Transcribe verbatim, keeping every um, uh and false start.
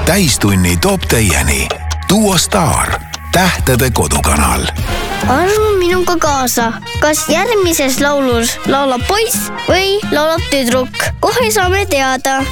täistunni toob teieni Duo Star, tähtede kodukanal. Armu minuga kaasa, kas järgmises laulus laulab poiss või laulab tüdruk? Kohe saame teada.